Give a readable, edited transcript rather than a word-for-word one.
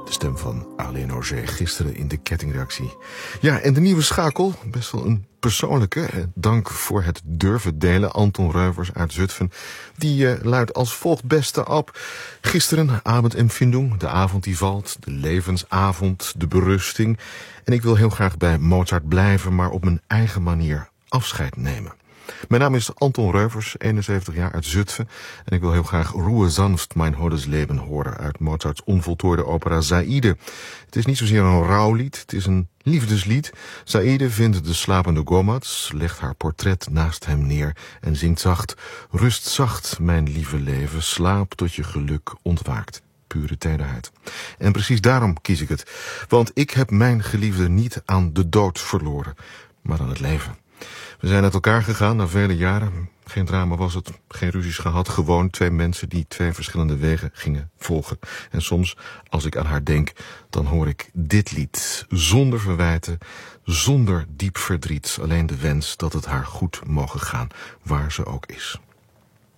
De stem van Alain Auger gisteren in de kettingreactie. Ja, en de nieuwe schakel, best wel een persoonlijke. Dank voor het durven delen. Anton Reuvers uit Zutphen. Die luidt als volgt: beste Ab. Gisteren, Abendempfindung, de avond die valt, de levensavond, de berusting. En ik wil heel graag bij Mozart blijven, maar op mijn eigen manier afscheid nemen. Mijn naam is Anton Reuvers, 71 jaar uit Zutphen. En ik wil heel graag Ruhe sanft mein holdes Leben horen uit Mozarts onvoltooide opera Zaide. Het is niet zozeer een rouwlied, het is een liefdeslied. Zaide vindt de slapende Gomaz, legt haar portret naast hem neer en zingt zacht: rust zacht, mijn lieve leven, slaap tot je geluk ontwaakt. Pure tederheid. En precies daarom kies ik het. Want ik heb mijn geliefde niet aan de dood verloren, maar aan het leven. We zijn uit elkaar gegaan na vele jaren. Geen drama was het, geen ruzies gehad. Gewoon twee mensen die twee verschillende wegen gingen volgen. En soms, als ik aan haar denk, dan hoor ik dit lied. Zonder verwijten, zonder diep verdriet. Alleen de wens dat het haar goed mogen gaan, waar ze ook is.